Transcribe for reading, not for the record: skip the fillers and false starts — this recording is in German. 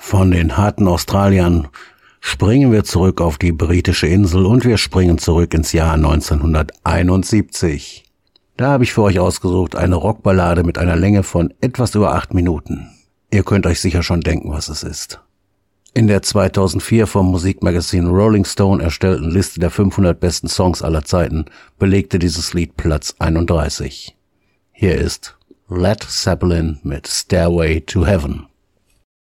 Von den harten Australiern springen wir zurück auf die britische Insel und wir springen zurück ins Jahr 1971. Da habe ich für euch ausgesucht eine Rockballade mit einer Länge von etwas über 8 Minuten. Ihr könnt euch sicher schon denken, was es ist. In der 2004 vom Musikmagazin Rolling Stone erstellten Liste der 500 besten Songs aller Zeiten belegte dieses Lied Platz 31. Hier ist Led Zeppelin mit Stairway to Heaven.